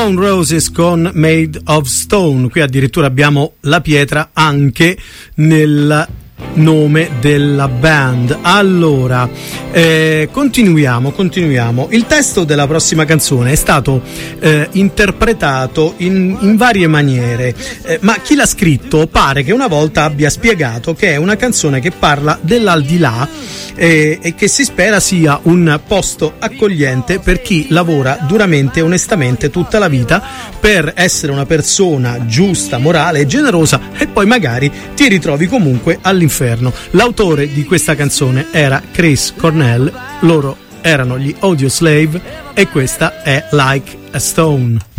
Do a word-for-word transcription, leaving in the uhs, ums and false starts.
Stone Roses con Made of Stone. Qui addirittura abbiamo la pietra anche nel nome della band. Allora, eh, continuiamo, continuiamo. Il testo della prossima canzone è stato eh, interpretato in, in varie maniere, eh, ma chi l'ha scritto pare che una volta abbia spiegato che è una canzone che parla dell'aldilà eh, e che si spera sia un posto accogliente per chi lavora duramente e onestamente tutta la vita per essere una persona giusta, morale e generosa, e poi magari ti ritrovi comunque all'inferno. L'autore di questa canzone era Chris Cornell, loro erano gli Audioslave e questa è Like a Stone.